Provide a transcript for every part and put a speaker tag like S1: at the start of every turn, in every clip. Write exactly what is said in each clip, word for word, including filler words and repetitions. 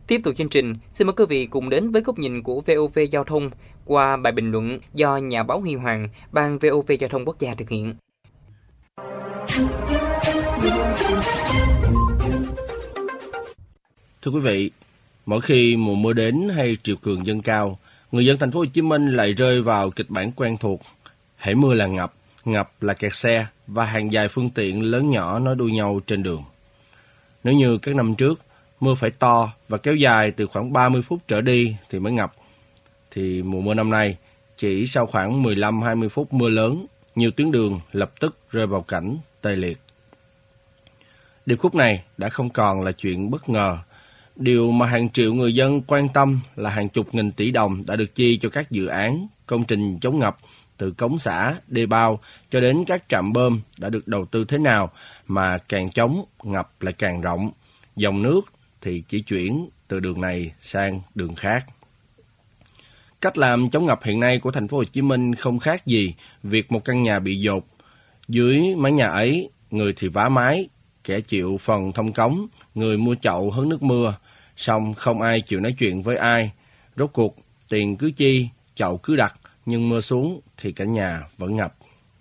S1: Tiếp tục chương trình, xin mời quý vị cùng đến với góc nhìn của vê o vê Giao thông qua bài bình luận do nhà báo Huy Hoàng, Ban vê o vê Giao thông Quốc gia thực hiện.
S2: Thưa quý vị, mỗi khi mùa mưa đến hay triều cường dâng cao, người dân thành phố Hồ Chí Minh lại rơi vào kịch bản quen thuộc. Hễ mưa là ngập, ngập là kẹt xe và hàng dài phương tiện lớn nhỏ nối đuôi nhau trên đường. Nếu như các năm trước, mưa phải to và kéo dài từ khoảng ba mươi phút trở đi thì mới ngập, thì mùa mưa năm nay chỉ sau khoảng mười lăm đến hai mươi phút mưa lớn, nhiều tuyến đường lập tức rơi vào cảnh tê liệt. Điệp khúc này đã không còn là chuyện bất ngờ. Điều mà hàng triệu người dân quan tâm là hàng chục nghìn tỷ đồng đã được chi cho các dự án, công trình chống ngập từ cống xã, đê bao cho đến các trạm bơm đã được đầu tư thế nào mà càng chống ngập lại càng rộng. Dòng nước thì chỉ chuyển từ đường này sang đường khác. Cách làm chống ngập hiện nay của thành phố Hồ Chí Minh không khác gì việc một căn nhà bị dột. Dưới mái nhà ấy, người thì vá mái, kẻ chịu phần thông cống, người mua chậu hứng nước mưa, song không ai chịu nói chuyện với ai. Rốt cuộc, tiền cứ chi, chậu cứ đặt, nhưng mưa xuống thì cả nhà vẫn ngập.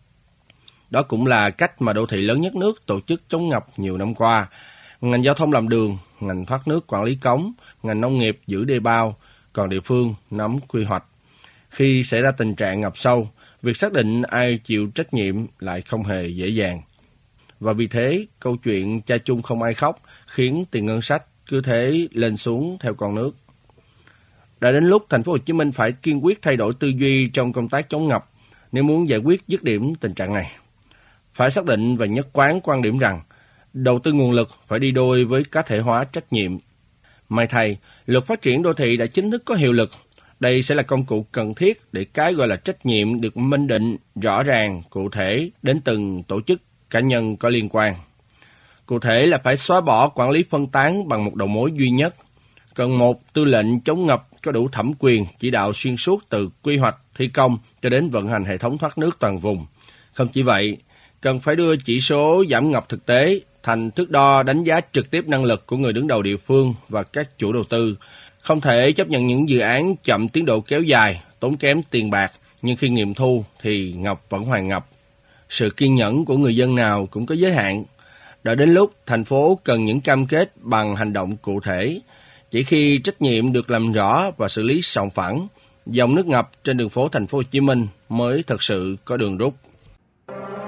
S2: Đó cũng là cách mà đô thị lớn nhất nước tổ chức chống ngập nhiều năm qua. Ngành giao thông làm đường, ngành thoát nước quản lý cống, ngành nông nghiệp giữ đê bao, còn địa phương nắm quy hoạch. Khi xảy ra tình trạng ngập sâu, việc xác định ai chịu trách nhiệm lại không hề dễ dàng. Và vì thế, câu chuyện cha chung không ai khóc khiến tiền ngân sách cứ thế lên xuống theo con nước. Đã đến lúc thành phố Hồ Chí Minh phải kiên quyết thay đổi tư duy trong công tác chống ngập nếu muốn giải quyết dứt điểm tình trạng này. Phải xác định và nhất quán quan điểm rằng đầu tư nguồn lực phải đi đôi với cá thể hóa trách nhiệm. May thay, luật phát triển đô thị đã chính thức có hiệu lực. Đây sẽ là công cụ cần thiết để cái gọi là trách nhiệm được minh định rõ ràng, cụ thể đến từng tổ chức, cá nhân có liên quan. Cụ thể là phải xóa bỏ quản lý phân tán bằng một đầu mối duy nhất. Cần một tư lệnh chống ngập có đủ thẩm quyền chỉ đạo xuyên suốt từ quy hoạch, thi công cho đến vận hành hệ thống thoát nước toàn vùng. Không chỉ vậy, cần phải đưa chỉ số giảm ngập thực tế thành thước đo đánh giá trực tiếp năng lực của người đứng đầu địa phương và các chủ đầu tư. Không thể chấp nhận những dự án chậm tiến độ kéo dài, tốn kém tiền bạc, nhưng khi nghiệm thu thì ngập vẫn hoàn ngập. Sự kiên nhẫn của người dân nào cũng có giới hạn. Đã đến lúc thành phố cần những cam kết bằng hành động cụ thể. Chỉ khi trách nhiệm được làm rõ và xử lý sòng phẳng, dòng nước ngập trên đường phố thành phố Hồ Chí Minh mới thật sự có đường rút.